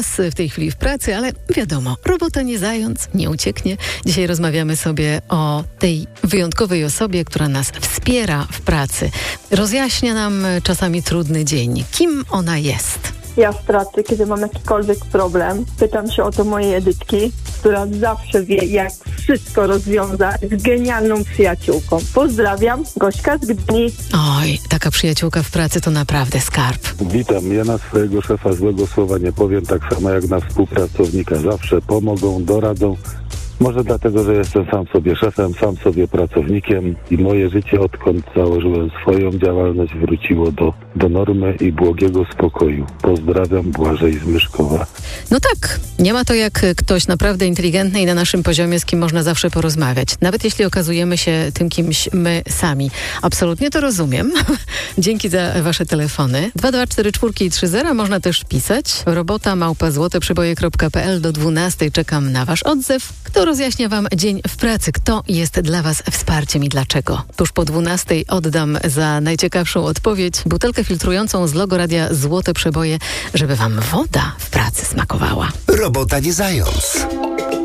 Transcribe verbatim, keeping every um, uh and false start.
nas w tej chwili w pracy, ale wiadomo, robota nie zając, nie ucieknie. Dzisiaj rozmawiamy sobie o tej wyjątkowej osobie, która nas wspiera w pracy. Rozjaśnia nam czasami trudny dzień. Kim ona jest? Ja w pracy, kiedy mam jakikolwiek problem, pytam się o to mojej Edytki, która zawsze wie, jak wszystko rozwiązać, z genialną przyjaciółką. Pozdrawiam, Gośka z Gdyni. Oj, taka przyjaciółka w pracy to naprawdę skarb. Witam, ja na swojego szefa złego słowa nie powiem, tak samo jak na współpracownika. Zawsze pomogą, doradzą. Może dlatego, że jestem sam sobie szefem, sam sobie pracownikiem i moje życie, odkąd założyłem swoją działalność, wróciło do, do normy i błogiego spokoju. Pozdrawiam, Błażej z Myszkowa. No tak, nie ma to jak ktoś naprawdę inteligentny i na naszym poziomie, z kim można zawsze porozmawiać. Nawet jeśli okazujemy się tym kimś my sami. Absolutnie to rozumiem. Dzięki za wasze telefony. dwa dwa cztery cztery trzy zero można też pisać. Robota małpa złoteprzeboje kropka pe el do dwunastej czekam na wasz odzew. Kto rozjaśnia wam dzień w pracy? Kto jest dla was wsparciem i dlaczego? Tuż po dwunastej oddam za najciekawszą odpowiedź butelkę filtrującą z logo radia Złote Przeboje, żeby wam woda w pracy smakowała. Robota nie zając.